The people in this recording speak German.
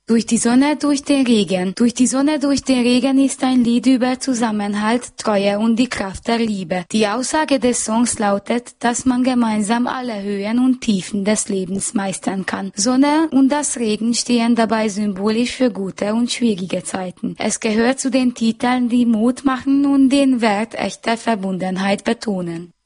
Durch die Sonne, durch den Regen. Durch die Sonne, durch den Regen ist ein Lied über Zusammenhalt, Treue und die Kraft der Liebe. Die Aussage des Songs lautet, dass man gemeinsam alle Höhen und Tiefen des Lebens meistern kann. Sonne und das Regen stehen dabei symbolisch für gute und schwierige Zeiten. Es gehört zu den Titeln, die Mut machen und den Wert echter Verbundenheit betonen.